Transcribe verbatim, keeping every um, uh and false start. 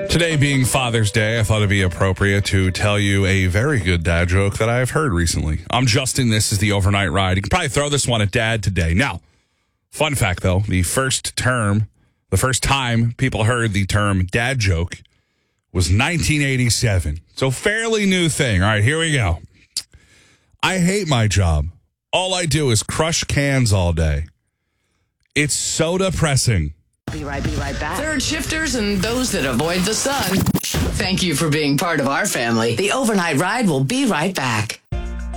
Today being Father's Day, I thought it'd be appropriate to tell you a very good dad joke that I've heard recently. I'm Justin. This is the Overnight Ride. You can probably throw this one at Dad today. Now, fun fact, though, the first term, the first time people heard the term dad joke was nineteen eighty-seven. So fairly new thing. All right, here we go. I hate my job. All I do is crush cans all day. It's so depressing. Be right, be right back. Third shifters and those that avoid the sun. Thank you for being part of our family. The Overnight Ride will be right back.